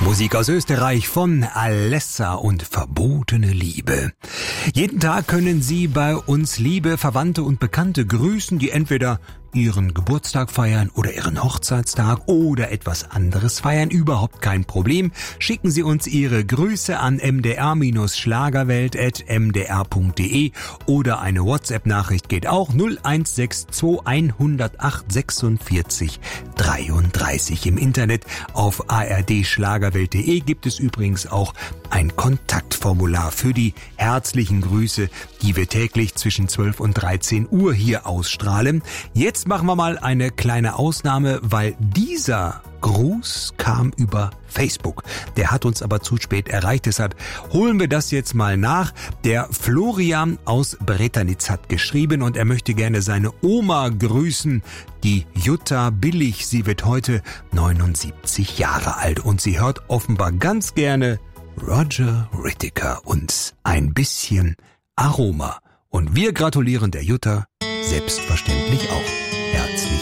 Musik aus Österreich von Alessa und Verbotene Liebe. Jeden Tag können Sie bei uns liebe Verwandte und Bekannte grüßen, die entweder ihren Geburtstag feiern oder ihren Hochzeitstag oder etwas anderes feiern. Überhaupt kein Problem. Schicken Sie uns Ihre Grüße an mdr-schlagerwelt@mdr.de oder eine WhatsApp-Nachricht geht auch 0162 108 46 33. Im Internet auf ardschlagerwelt.de gibt es übrigens auch ein Kontaktformular für die herzlichen Grüße, die wir täglich zwischen 12 und 13 Uhr hier ausstrahlen. Jetzt machen wir mal eine kleine Ausnahme, weil dieser Gruß kam über Facebook. Der hat uns aber zu spät erreicht, deshalb holen wir das jetzt mal nach. Der Florian aus Bretanitz hat geschrieben und er möchte gerne seine Oma grüßen, die Jutta Billig. Sie wird heute 79 Jahre alt und sie hört offenbar ganz gerne Roger Whittaker und ein bisschen Aroma. Und wir gratulieren der Jutta selbstverständlich auch. Herzlichen